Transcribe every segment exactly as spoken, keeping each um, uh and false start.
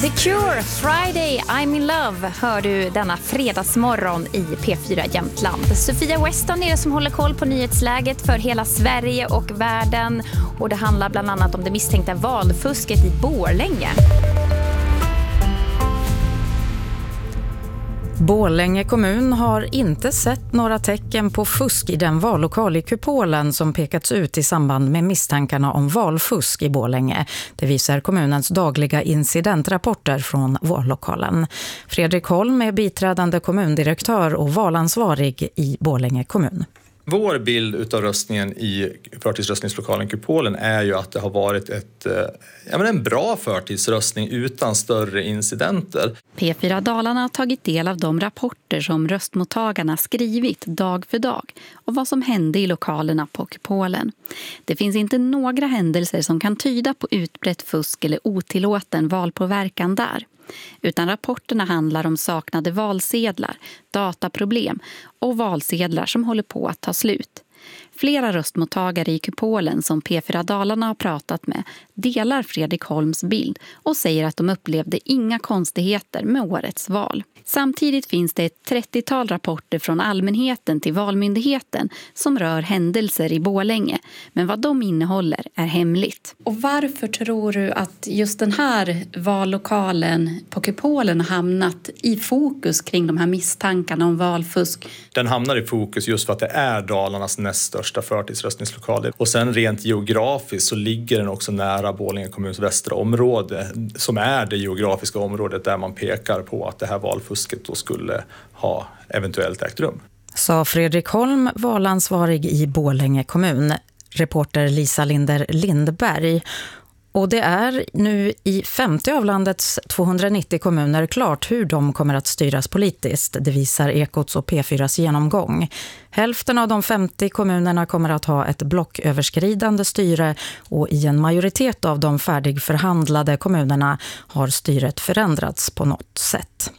The Cure, Friday, I'm in love, hör du denna fredagsmorgon i P fyra Jämtland. Sofia Weston är det som håller koll på nyhetsläget för hela Sverige och världen. Och det handlar bland annat om det misstänkta valfusket i Borlänge. Borlänge kommun har inte sett några tecken på fusk i den vallokal i Kupolen som pekats ut i samband med misstankarna om valfusk i Borlänge. Det visar kommunens dagliga incidentrapporter från vallokalen. Fredrik Holm är biträdande kommundirektör och valansvarig i Borlänge kommun. Vår bild utav röstningen i förtidsröstningslokalen Kupolen är ju att det har varit ett, ja, men en bra förtidsröstning utan större incidenter. P fyra Dalarna har tagit del av de rapporter som röstmottagarna skrivit dag för dag och vad som hände i lokalerna på Kupolen. Det finns inte några händelser som kan tyda på utbrett fusk eller otillåten valpåverkan där. Utan rapporterna handlar om saknade valsedlar, dataproblem och valsedlar som håller på att ta slut. Flera röstmottagare i Kupolen som P fyra Dalarna har pratat med delar Fredrik Holms bild och säger att de upplevde inga konstigheter med årets val. Samtidigt finns det ett trettiotal rapporter från allmänheten till valmyndigheten som rör händelser i Borlänge, men vad de innehåller är hemligt. Och varför tror du att just den här vallokalen på Kupolen har hamnat i fokus kring de här misstankarna om valfusk? Den hamnar i fokus just för att det är Dalarnas näst största förtidsröstningslokal. Och sen rent geografiskt så ligger den också nära Borlänge kommuns västra område, som är det geografiska området där man pekar på att det här valfusket då skulle ha eventuellt ägt rum. Sa Fredrik Holm, valansvarig i Borlänge kommun. Reporter Lisa Linder Lindberg. Och det är nu i femtio av landets tvåhundranittio kommuner klart hur de kommer att styras politiskt. Det visar Ekots och P fyras genomgång. Hälften av de femtio kommunerna kommer att ha ett blocköverskridande styre och i en majoritet av de färdigförhandlade kommunerna har styret förändrats på något sätt.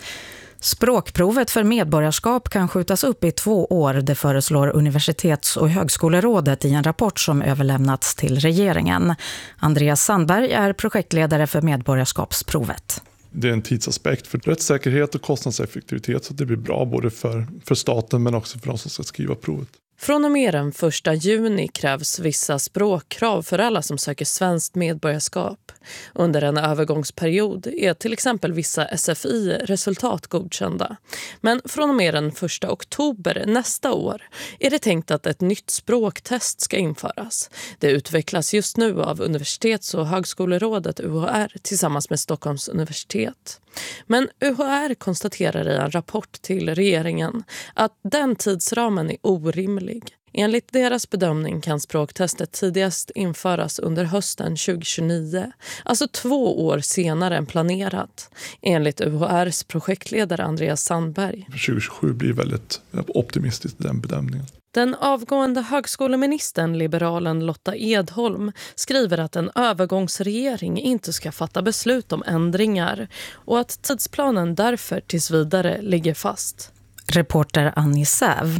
Språkprovet för medborgarskap kan skjutas upp i två år, det föreslår Universitets- och högskolerådet i en rapport som överlämnats till regeringen. Andreas Sandberg är projektledare för medborgarskapsprovet. Det är en tidsaspekt för rättssäkerhet och kostnadseffektivitet, så det blir bra både för, för staten men också för de som ska skriva provet. Från och med den första juni krävs vissa språkkrav för alla som söker svenskt medborgarskap. Under en övergångsperiod är till exempel vissa S F I-resultat godkända. Men från och med den första oktober nästa år är det tänkt att ett nytt språktest ska införas. Det utvecklas just nu av Universitets- och högskolerådet U H R tillsammans med Stockholms universitet. Men U H R konstaterar i en rapport till regeringen att den tidsramen är orimlig. Enligt deras bedömning kan språktestet tidigast införas under hösten tjugohundratjugonio, alltså två år senare än planerat, enligt U H R:s projektledare Andreas Sandberg. tjugohundratjugosju blir väldigt optimistiskt den bedömningen. Den avgående högskoleministern, liberalen Lotta Edholm, skriver att en övergångsregering inte ska fatta beslut om ändringar och att tidsplanen därför tills vidare ligger fast. Reporter Annie Säv.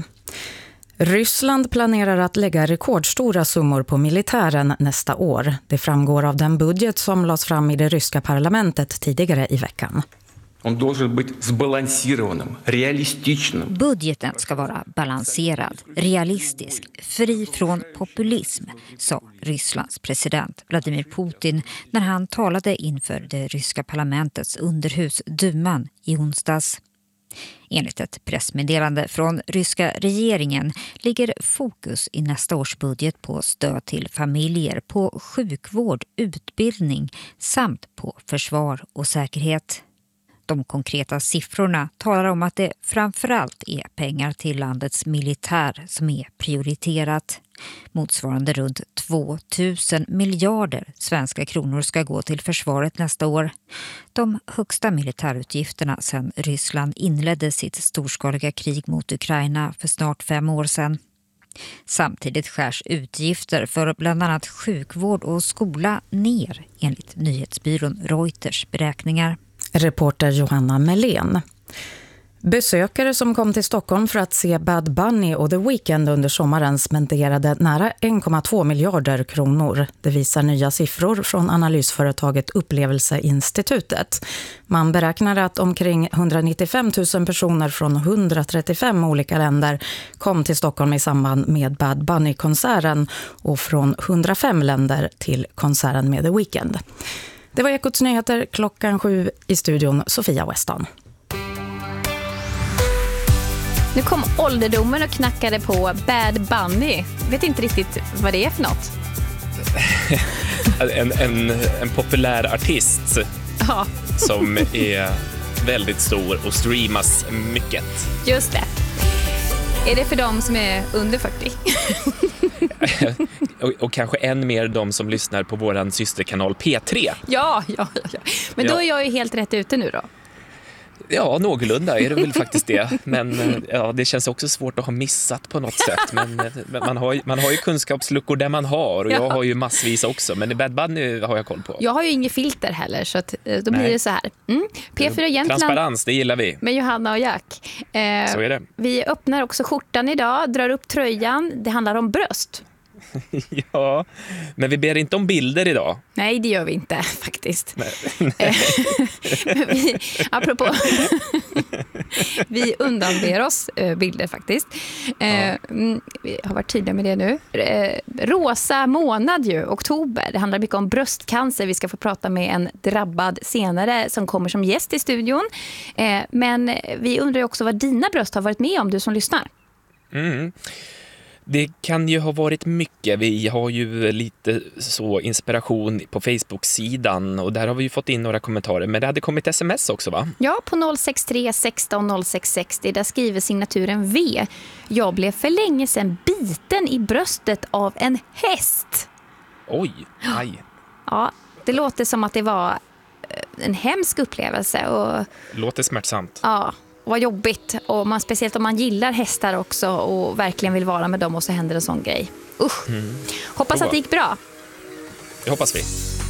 Ryssland planerar att lägga rekordstora summor på militären nästa år. Det framgår av den budget som lades fram i det ryska parlamentet tidigare i veckan. Budgeten ska vara balanserad, realistisk, fri från populism, sa Rysslands president Vladimir Putin när han talade inför det ryska parlamentets underhus Duman i onsdags. Enligt ett pressmeddelande från ryska regeringen ligger fokus i nästa års budget på stöd till familjer, på sjukvård, utbildning samt på försvar och säkerhet. De konkreta siffrorna talar om att det framförallt är pengar till landets militär som är prioriterat. Motsvarande runt två tusen miljarder svenska kronor ska gå till försvaret nästa år. De högsta militärutgifterna sedan Ryssland inledde sitt storskaliga krig mot Ukraina för snart fem år sedan. Samtidigt skärs utgifter för bland annat sjukvård och skola ner enligt nyhetsbyrån Reuters beräkningar. Reporter Johanna Melén. Besökare som kom till Stockholm för att se Bad Bunny och The Weeknd under sommaren spenderade nära en komma två miljarder kronor. Det visar nya siffror från analysföretaget Upplevelseinstitutet. Man beräknar att omkring etthundranittiofem tusen personer från etthundratrettiofem olika länder kom till Stockholm i samband med Bad Bunny-konserten och från hundrafem länder till konserten med The Weeknd. Det var Ekots nyheter klockan sju, i studion Sofia Weston. Nu kom ålderdomen och knackade på Bad Bunny. Vet inte riktigt vad det är för något. en, en, en populär artist ja. som är väldigt stor och streamas mycket. Just det. Är det för dem som är under fyrtio? och, och kanske än mer de som lyssnar på våran systerkanal P tre. Ja, ja, ja. Men då ja. är jag ju helt rätt ute nu då. Ja, någorlunda är det väl faktiskt det. Men ja, det känns också svårt att ha missat på något sätt. Men, men man, har, man har ju kunskapsluckor där man har. Och jag har ju massvis också. Men i Bad Bunny har jag koll på. Jag har ju inget filter heller. Så att, då blir Nej. det så här. Mm. P fyra Jämtland. Transparens, det gillar vi. Med Johanna och Jack. Eh, så är det. Vi öppnar också skjortan idag. Drar upp tröjan. Det handlar om bröst. Ja, men vi ber inte om bilder idag. Nej, det gör vi inte faktiskt. Nej. vi, apropå vi undanber oss bilder faktiskt. Ja. Vi har varit tydliga med det nu. Rosa månad ju, oktober. Det handlar mycket om bröstcancer. Vi ska få prata med en drabbad senare som kommer som gäst i studion. Men vi undrar också vad dina bröst har varit med om, du som lyssnar. Mm. Det kan ju ha varit mycket. Vi har ju lite så inspiration på Facebook-sidan och där har vi ju fått in några kommentarer. Men det hade kommit sms också, va? Ja, på noll sex tre sexton noll sex sextio. Där skriver signaturen V. Jag blev för länge sedan biten i bröstet av en häst. Oj, aj. Ja, det låter som att det var en hemsk upplevelse. Och låter smärtsamt. Ja. Vad jobbigt, och man, speciellt om man gillar hästar också och verkligen vill vara med dem och så händer en sån grej. Usch. Mm. Hoppas Prova. att det gick bra. Det hoppas vi.